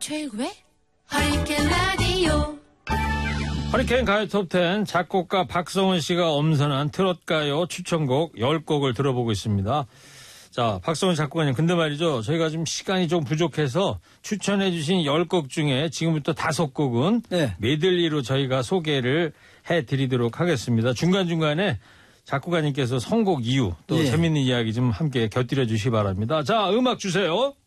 최일구의 허리케인 라디오. 허리케인 가요 톱10 작곡가 박성원 씨가 엄선한 트롯 가요 추천곡 10곡을 들어보고 있습니다. 자, 박성원 작곡가님, 근데 말이죠. 저희가 지금 시간이 좀 부족해서 추천해 주신 10곡 중에 지금부터 5곡은 네. 메들리로 저희가 소개를 해드리도록 하겠습니다. 중간중간에 작곡가님께서 선곡 이유 또 예. 재밌는 이야기 좀 함께 곁들여 주시기 바랍니다. 자, 음악 주세요.